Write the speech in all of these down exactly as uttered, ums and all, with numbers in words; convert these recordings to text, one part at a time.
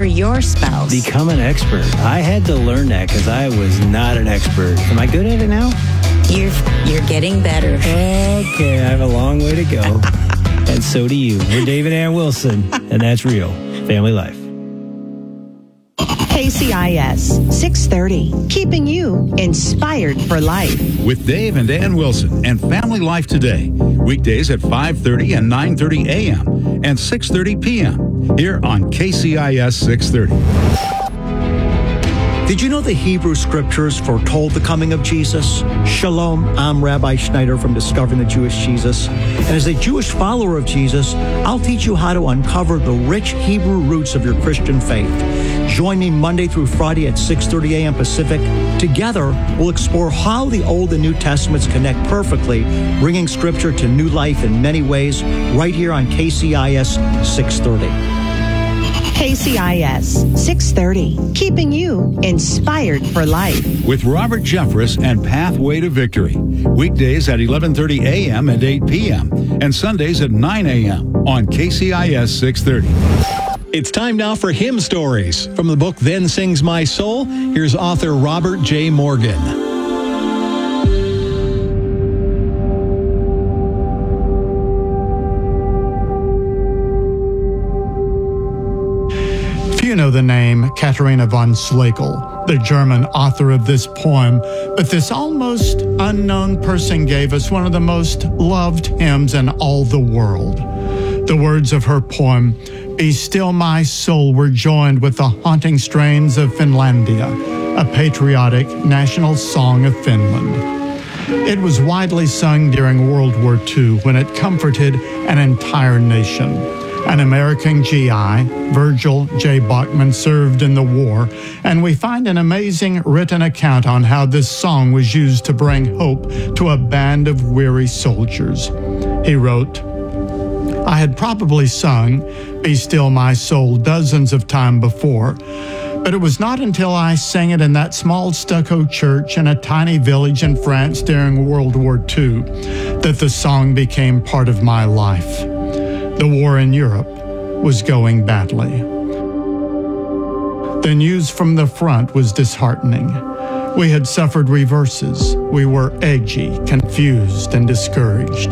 your spouse. Become an expert. I had to learn that because I was not an expert. Am I good at it now? You're, you're getting better. Okay, I have a long way to go. And so do you. We're Dave and Ann Wilson, and that's real family life. K C I S six thirty, keeping you inspired for life. With Dave and Ann Wilson and Family Life Today. Weekdays at five thirty and nine thirty a.m. and six thirty p.m. here on K C I S six thirty. Did you know the Hebrew Scriptures foretold the coming of Jesus? Shalom, I'm Rabbi Schneider from Discovering the Jewish Jesus. And as a Jewish follower of Jesus, I'll teach you how to uncover the rich Hebrew roots of your Christian faith. Join me Monday through Friday at six thirty a.m. Pacific. Together, we'll explore how the Old and New Testaments connect perfectly, bringing Scripture to new life in many ways, right here on K C I S six thirty. K C I S six thirty, keeping you inspired for life. With Robert Jeffress and Pathway to Victory. Weekdays at eleven thirty a.m. and eight p.m. and Sundays at nine a.m. on K C I S six thirty. It's time now for Hymn Stories. From the book Then Sings My Soul, here's author Robert J. Morgan. You know the name Katharina von Schlegel, the German author of this poem, but this almost unknown person gave us one of the most loved hymns in all the world. The words of her poem, Be Still My Soul, were joined with the haunting strains of Finlandia, a patriotic national song of Finland. It was widely sung during World War Two when it comforted an entire nation. An American G I, Virgil J. Bachman, served in the war, and we find an amazing written account on how this song was used to bring hope to a band of weary soldiers. He wrote, I had probably sung Be Still My Soul dozens of times before, but it was not until I sang it in that small stucco church in a tiny village in France during World War Two that the song became part of my life. The war in Europe was going badly. The news from the front was disheartening. We had suffered reverses. We were edgy, confused, and discouraged.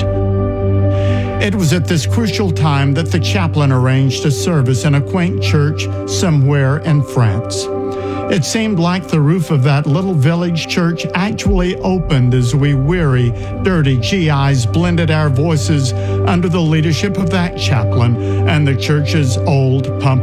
It was at this crucial time that the chaplain arranged a service in a quaint church somewhere in France. It seemed like the roof of that little village church actually opened as we weary, dirty G Is blended our voices under the leadership of that chaplain and the church's old pump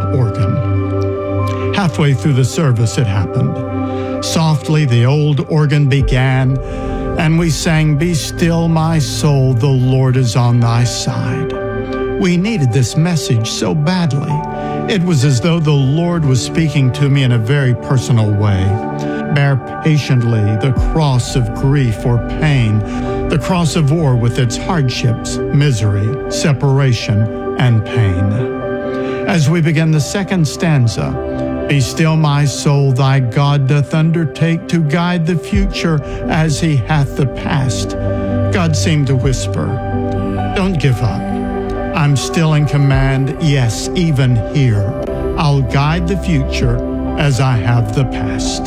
organ. Halfway through the service, it happened. Softly, the old organ began, and we sang, Be still, my soul, the Lord is on thy side. We needed this message so badly. It was as though the Lord was speaking to me in a very personal way. Bear patiently the cross of grief or pain, the cross of war with its hardships, misery, separation, and pain. As we begin the second stanza, Be still, my soul, thy God doth undertake to guide the future as he hath the past. God seemed to whisper, Don't give up. I'm still in command, yes, even here. I'll guide the future as I have the past.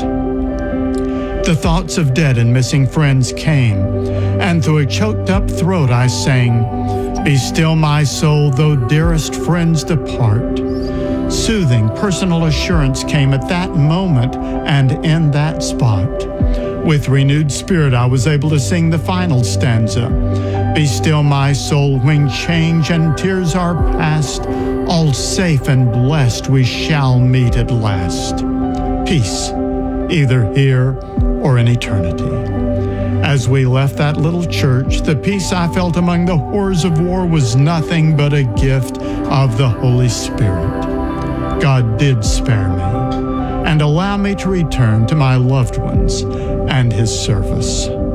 The thoughts of dead and missing friends came, and through a choked up throat I sang, Be still, my soul, though dearest friends depart. Soothing, personal assurance came at that moment and in that spot. With renewed spirit, I was able to sing the final stanza. Be still, my soul, when change and tears are past, all safe and blessed we shall meet at last. Peace, either here or in eternity. As we left that little church, the peace I felt among the horrors of war was nothing but a gift of the Holy Spirit. God did spare me and allow me to return to my loved ones and his service.